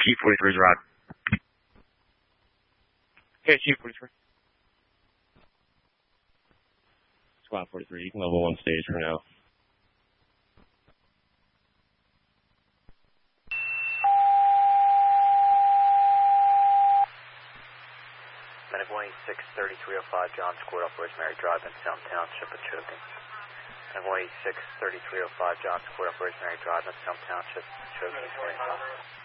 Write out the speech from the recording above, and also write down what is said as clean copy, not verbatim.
Chief 43 is Rod. Okay, Chief 43. Squad 43, you can level 1 stage for now. Medic 186, 3305, John Squirt off Rosemary Drive in Sound Township of Choking. Medic 186, 3305, John Squirt off Rosemary Drive in Sound Township, Choking 25.